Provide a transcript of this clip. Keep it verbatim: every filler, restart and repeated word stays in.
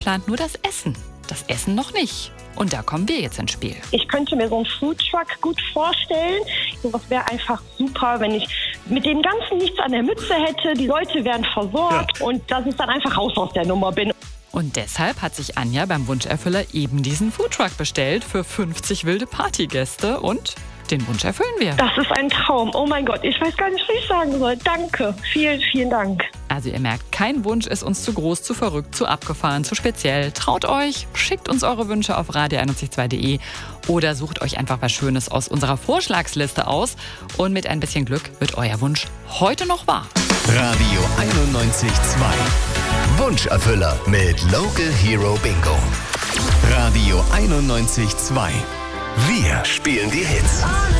plant nur das Essen. Das Essen noch nicht. Und da kommen wir jetzt ins Spiel. Ich könnte mir so einen Foodtruck gut vorstellen. Sowas wäre einfach super, wenn ich mit dem Ganzen nichts an der Mütze hätte. Die Leute wären versorgt ja. Und dass ich dann einfach raus aus der Nummer bin. Und deshalb hat sich Anja beim Wunscherfüller eben diesen Foodtruck bestellt für fünfzig wilde Partygäste und den Wunsch erfüllen wir. Das ist ein Traum. Oh mein Gott, ich weiß gar nicht, was ich sagen soll. Danke. Vielen, vielen Dank. Also ihr merkt, kein Wunsch ist uns zu groß, zu verrückt, zu abgefahren, zu speziell. Traut euch, schickt uns eure Wünsche auf radio einundneunzig zwei punkt de oder sucht euch einfach was Schönes aus unserer Vorschlagsliste aus. Und mit ein bisschen Glück wird euer Wunsch heute noch wahr. Radio einundneunzig Komma zwei. Wunscherfüller mit Local Hero Bingo. Radio einundneunzig Komma zwei. Wir spielen die Hits.